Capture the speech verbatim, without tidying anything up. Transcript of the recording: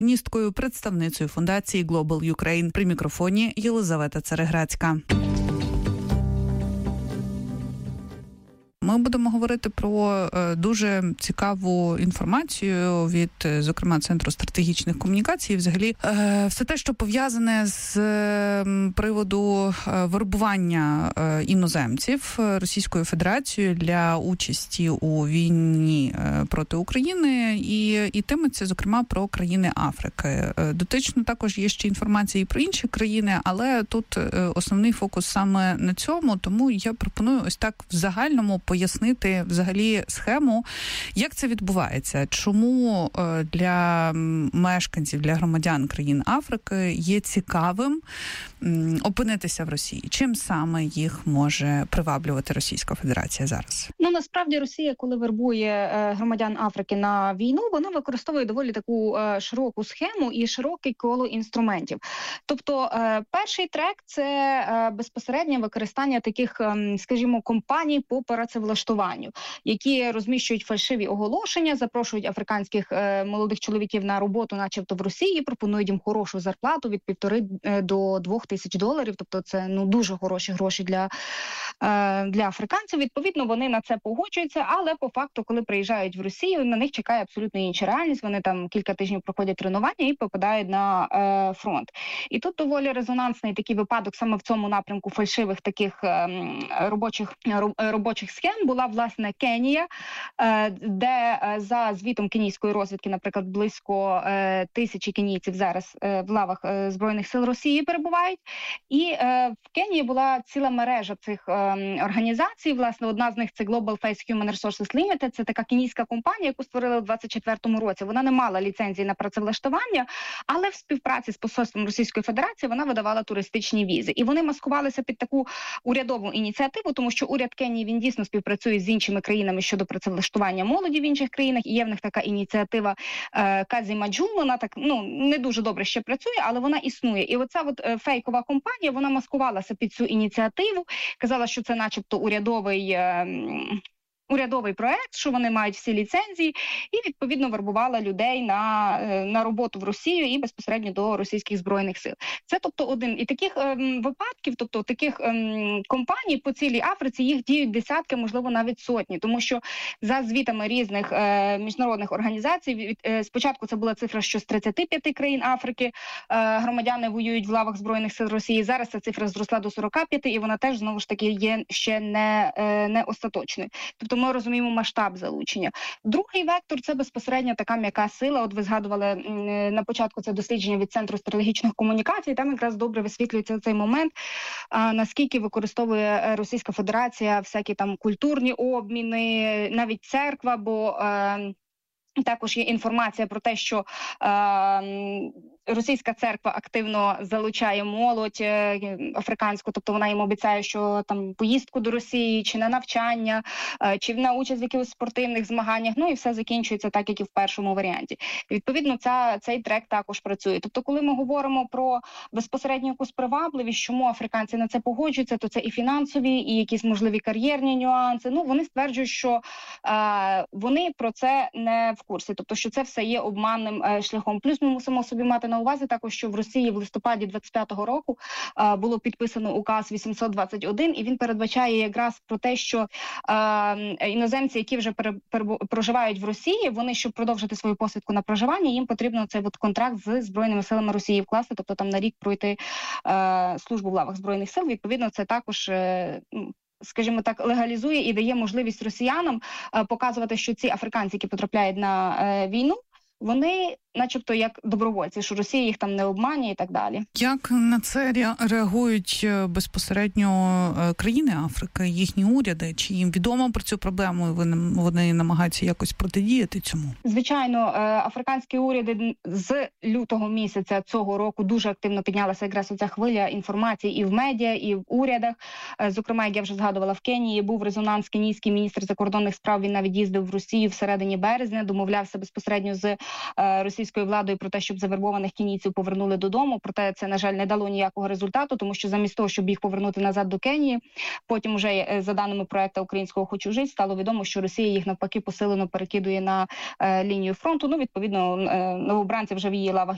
ністкою, представницею фундації Global Ukraine. При мікрофоні Єлизавета Цареградська. Ми будемо говорити про дуже цікаву інформацію від, зокрема, Центру стратегічних комунікацій. Взагалі, все те, що пов'язане з приводу вербування іноземців Російською Федерацією для участі у війні проти України, і йтиметься, зокрема, про країни Африки. Дотично також є ще інформація і про інші країни, але тут основний фокус саме на цьому, тому я пропоную ось так в загальному пояснити взагалі схему, як це відбувається, чому для мешканців, для громадян країн Африки є цікавим опинитися в Росії. Чим саме їх може приваблювати Російська Федерація зараз? Ну, насправді, Росія, коли вербує громадян Африки на війну, вона використовує доволі таку широку схему і широке коло інструментів. Тобто, перший трек – це безпосереднє використання таких, скажімо, компаній по працевлаштуванню, які розміщують фальшиві оголошення, запрошують африканських молодих чоловіків на роботу, начебто в Росії, пропонують їм хорошу зарплату від півтори до двох тисяч доларів. Тобто це ну дуже хороші гроші для, для африканців. Відповідно, вони на це погоджуються, але по факту, коли приїжджають в Росію, на них чекає абсолютно інша реальність. Вони там кілька тижнів проходять тренування і попадають на е, фронт. І тут доволі резонансний такий випадок саме в цьому напрямку фальшивих таких е, робочих, робочих схем була, власне, Кенія, е, де е, за звітом кенійської розвідки, наприклад, близько е, тисячі кенійців зараз е, в лавах е, Збройних сил Росії перебувають. І е, в Кенії була ціла мережа цих е, організацій. Власне, одна з них – це Global Face Human Resources Limited. Це така кенійська компанія, яку створили у двадцять четвертому році. Вона не мала ліцензії на працевлаштування, але в співпраці з посольством Російської Федерації вона видавала туристичні візи. І вони маскувалися під таку урядову ініціативу, тому що уряд Кенії, він дійсно співпрацює з іншими країнами щодо працевлаштування молоді в інших країнах. І є в них така ініціатива е, Казі Маджу. Вона так, ну, не дуже добре ще працює, але вона існує. І оця от е, фейкова компанія, вона маскувалася під цю ініціативу, казала, що це начебто урядовий е, урядовий проект, що вони мають всі ліцензії, і, відповідно, вербувала людей на, на роботу в Росію і безпосередньо до російських збройних сил. Це, тобто, один. І таких ем, випадків, тобто, таких ем, компаній по цілій Африці, їх діють десятки, можливо, навіть сотні. Тому що за звітами різних е, міжнародних організацій, від, е, спочатку це була цифра, що з тридцяти п'яти країн Африки е, громадяни воюють в лавах Збройних сил Росії. Зараз ця цифра зросла до сорока п'яти, і вона теж, знову ж таки, є ще не, е, не остаточною. Тобто, ми розуміємо масштаб залучення. Другий вектор – це безпосередньо така м'яка сила. От ви згадували на початку це дослідження від Центру стратегічних комунікацій. Там якраз добре висвітлюється цей момент, а, наскільки використовує Російська Федерація всякі там культурні обміни, навіть церква, бо а, також є інформація про те, що а, російська церква активно залучає молодь африканську, тобто вона їм обіцяє, що там поїздку до Росії, чи на навчання, чи на участь в якихось спортивних змаганнях, ну і все закінчується так, як і в першому варіанті. Відповідно, ця, цей трек також працює. Тобто, коли ми говоримо про безпосередньо якусь привабливість, чому африканці на це погоджуються, то це і фінансові, і якісь можливі кар'єрні нюанси. Ну, вони стверджують, що е, вони про це не в курсі, тобто, що це все є обманним е, шляхом. Плюс ми мусимо собі мати на увазі також, що в Росії в листопаді двадцять п'ятого року а, було підписано указ вісімсот двадцять один, і він передбачає якраз про те, що а, іноземці, які вже пере, пере, проживають в Росії, вони, щоб продовжити свою посвідку на проживання, їм потрібно цей от контракт з Збройними силами Росії вкласти, тобто там на рік пройти а, службу в лавах Збройних сил. Відповідно, це також, е, скажімо так, легалізує і дає можливість росіянам е, показувати, що ці африканці, які потрапляють на е, війну, вони начебто як добровольці, що Росія їх там не обманює і так далі. Як на це реагують безпосередньо країни Африки, їхні уряди? Чи їм відомо про цю проблему і вони намагаються якось протидіяти цьому? Звичайно, африканські уряди з лютого місяця цього року дуже активно піднялася якраз оця хвиля інформації і в медіа, і в урядах. Зокрема, як я вже згадувала, в Кенії був резонанс, кенійський міністр закордонних справ, він навіть їздив в Росію всередині березня, домовлявся безпосередньо з російською владою про те, щоб завербованих кенійців повернули додому. Проте це, на жаль, не дало ніякого результату, тому що замість того, щоб їх повернути назад до Кенії, потім вже за даними проекту українського «Хочу жити», стало відомо, що Росія їх навпаки посилено перекидує на е, лінію фронту. Ну, відповідно, е, новобранці вже в її лавах